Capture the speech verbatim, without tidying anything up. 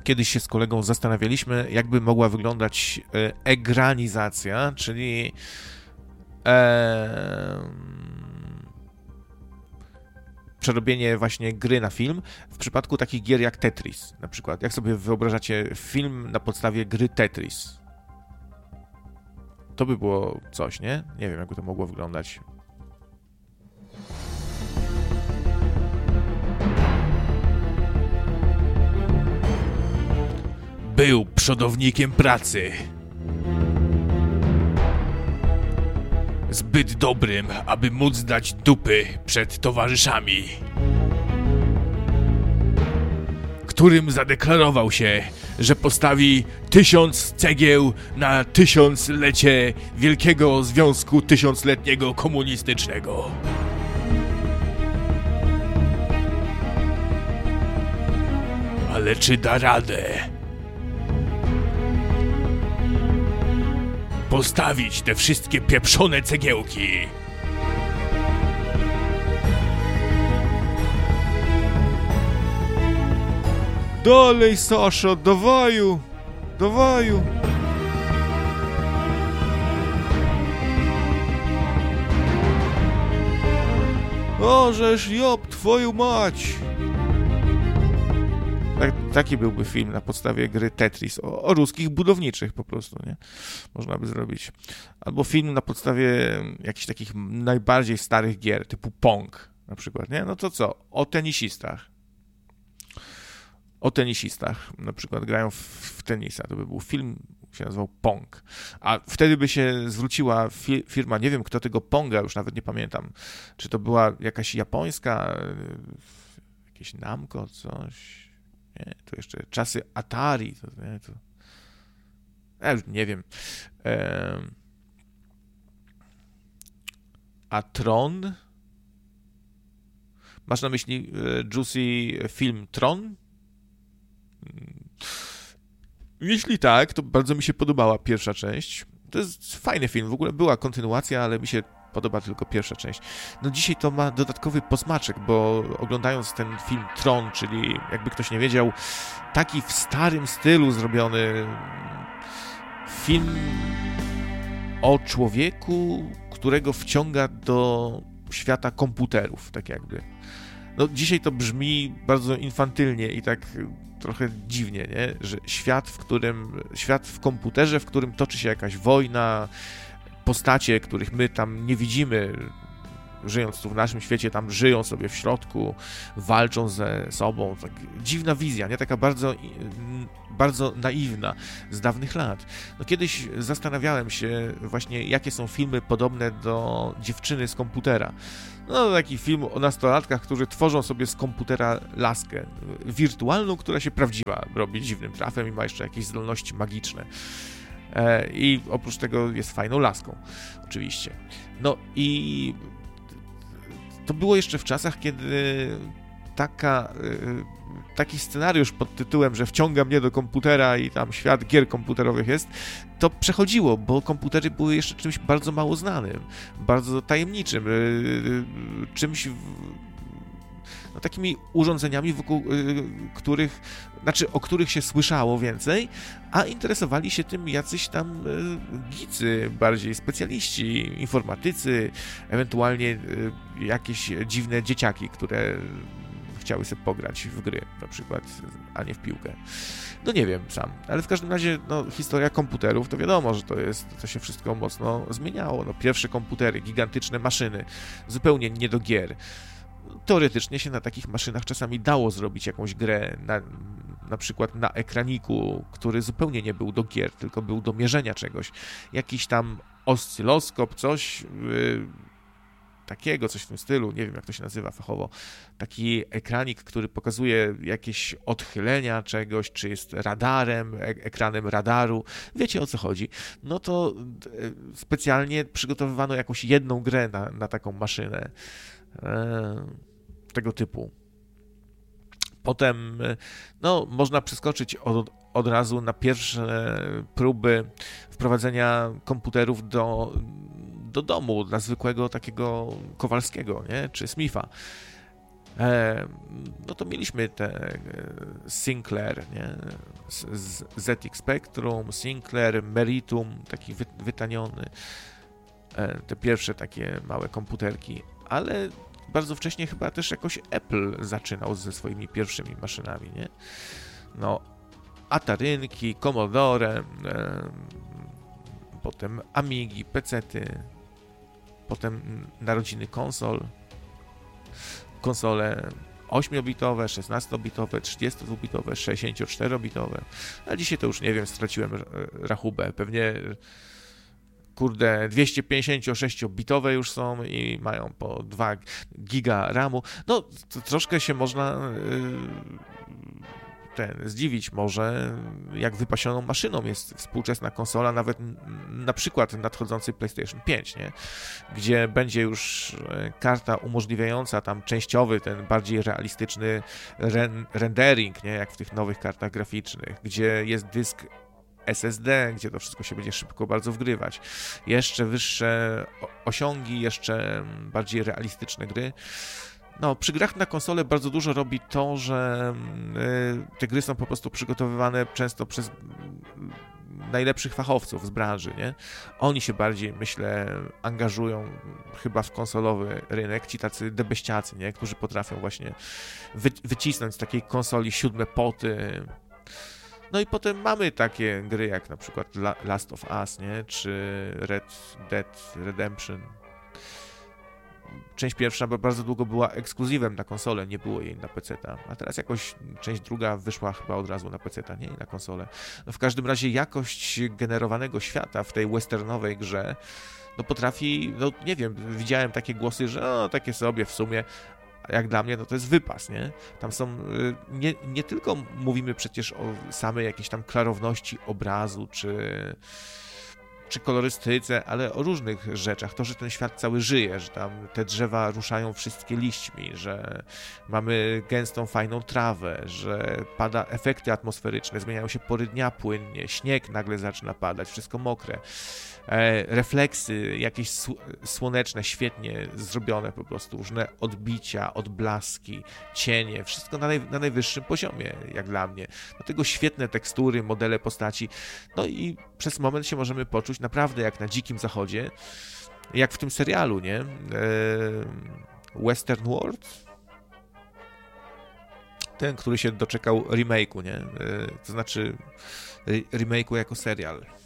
kiedyś się z kolegą zastanawialiśmy, jakby mogła wyglądać egranizacja, czyli e, przerobienie właśnie gry na film w przypadku takich gier jak Tetris. Na przykład, jak sobie wyobrażacie film na podstawie gry Tetris? To by było coś, nie? Nie wiem, jakby to mogło wyglądać. Był przodownikiem pracy. Zbyt dobrym, aby móc dać dupy przed towarzyszami. Którym zadeklarował się, że postawi tysiąc cegieł na tysiąclecie Wielkiego Związku Tysiącletniego Komunistycznego. Ale czy da radę postawić te wszystkie pieprzone cegiełki? Dalej, Sasza, dawaju, dawaju. O, żeż job, twoją mać. Tak, taki byłby film na podstawie gry Tetris, o, o ruskich budowniczych po prostu, nie? Można by zrobić. Albo film na podstawie jakichś takich najbardziej starych gier, typu Pong na przykład, nie? No to co? O tenisistach. O tenisistach. Na przykład grają w, w tenisa. To by był film, się nazywał Pong. A wtedy by się zwróciła fi- firma, nie wiem kto tego Ponga, już nawet nie pamiętam. Czy to była jakaś japońska, jakieś Namco, coś... Nie, to jeszcze czasy Atari, to, nie, to... Ja już nie wiem. Ehm... A Tron? Masz na myśli e, Juicy film Tron? Jeśli tak, to bardzo mi się podobała pierwsza część. To jest fajny film, w ogóle była kontynuacja, ale mi się podoba tylko pierwsza część. No dzisiaj to ma dodatkowy posmaczek, bo oglądając ten film Tron, czyli jakby ktoś nie wiedział, taki w starym stylu zrobiony film o człowieku, którego wciąga do świata komputerów, tak jakby. No dzisiaj to brzmi bardzo infantylnie i tak trochę dziwnie, nie? Że świat, w którym, świat w komputerze, w którym toczy się jakaś wojna, postacie, których my tam nie widzimy, żyjąc tu w naszym świecie, tam żyją sobie w środku, walczą ze sobą. Tak dziwna wizja, nie? Taka bardzo, bardzo naiwna z dawnych lat. No kiedyś zastanawiałem się właśnie, jakie są filmy podobne do Dziewczyny z komputera. No taki film o nastolatkach, którzy tworzą sobie z komputera laskę wirtualną, która się prawdziwa robi dziwnym trafem i ma jeszcze jakieś zdolności magiczne. I oprócz tego jest fajną laską, oczywiście. No i to było jeszcze w czasach, kiedy taka, taki scenariusz pod tytułem, że wciąga mnie do komputera i tam świat gier komputerowych jest, to przechodziło, bo komputery były jeszcze czymś bardzo mało znanym, bardzo tajemniczym, czymś, no, takimi urządzeniami, wokół których, znaczy o których się słyszało więcej, a interesowali się tym jacyś tam geecy, bardziej specjaliści, informatycy, ewentualnie jakieś dziwne dzieciaki, które chciały sobie pograć w gry na przykład, a nie w piłkę. No nie wiem sam, ale w każdym razie no, historia komputerów, to wiadomo, że to jest, to się wszystko mocno zmieniało. No, pierwsze komputery, gigantyczne maszyny, zupełnie nie do gier. Teoretycznie się na takich maszynach czasami dało zrobić jakąś grę, na, na przykład na ekraniku, który zupełnie nie był do gier, tylko był do mierzenia czegoś. Jakiś tam oscyloskop, coś yy, takiego, coś w tym stylu, nie wiem jak to się nazywa fachowo. Taki ekranik, który pokazuje jakieś odchylenia czegoś, czy jest radarem, e- ekranem radaru. Wiecie o co chodzi. No to yy, specjalnie przygotowywano jakąś jedną grę na, na taką maszynę. Tego typu. Potem no, można przeskoczyć od, od razu na pierwsze próby wprowadzenia komputerów do, do domu dla zwykłego takiego Kowalskiego, nie? Czy Smitha. E, no to mieliśmy te Sinclair, nie? Z, z Z X Spectrum, Sinclair, Meritum, taki wy, wytaniony, e, te pierwsze takie małe komputerki, ale bardzo wcześnie chyba też jakoś Apple zaczynał ze swoimi pierwszymi maszynami, nie? No, Atarynki, Commodore, e, potem Amigi, pecety, potem narodziny konsol, konsole ośmiobitowe, szesnastobitowe, trzydziestodwubitowe, sześćdziesięcioczterobitowe, a dzisiaj to już nie wiem, straciłem rachubę, pewnie kurde, dwieście pięćdziesięciosześciobitowe już są i mają po dwa giga ramu, no to troszkę się można ten, zdziwić może, jak wypasioną maszyną jest współczesna konsola, nawet na przykład nadchodzący PlayStation pięć, nie? Gdzie będzie już karta umożliwiająca tam częściowy, ten bardziej realistyczny ren- rendering, nie? Jak w tych nowych kartach graficznych, gdzie jest dysk S S D, gdzie to wszystko się będzie szybko bardzo wgrywać. Jeszcze wyższe osiągi, jeszcze bardziej realistyczne gry. No, przy grach na konsolę bardzo dużo robi to, że y, te gry są po prostu przygotowywane często przez najlepszych fachowców z branży, nie? Oni się bardziej, myślę, angażują chyba w konsolowy rynek, ci tacy debeściacy, nie? Którzy potrafią właśnie wy, wycisnąć z takiej konsoli siódme poty. No i potem mamy takie gry jak na przykład La, Last of Us, nie? Czy Red Dead Redemption. Część pierwsza bardzo długo była ekskluzywem na konsolę, nie było jej na peceta, a teraz jakoś część druga wyszła chyba od razu na peceta, nie na konsolę. No w każdym razie jakość generowanego świata w tej westernowej grze, no potrafi, no nie wiem, widziałem takie głosy, że no takie sobie w sumie, jak dla mnie, no to jest wypas, nie? Tam są, nie, nie tylko mówimy przecież o samej jakiejś tam klarowności obrazu, czy... czy kolorystyce, ale o różnych rzeczach. To, że ten świat cały żyje, że tam te drzewa ruszają wszystkie liśćmi, że mamy gęstą, fajną trawę, że pada efekty atmosferyczne, zmieniają się pory dnia płynnie, śnieg nagle zaczyna padać, wszystko mokre. E, refleksy jakieś słoneczne, świetnie zrobione po prostu, różne odbicia, odblaski, cienie, wszystko na, naj, na najwyższym poziomie, jak dla mnie. Do tego świetne tekstury, modele postaci, no i przez moment się możemy poczuć naprawdę jak na dzikim zachodzie, jak w tym serialu, nie? E, Western World? Ten, który się doczekał remake'u, nie? E, to znaczy remake'u jako serial.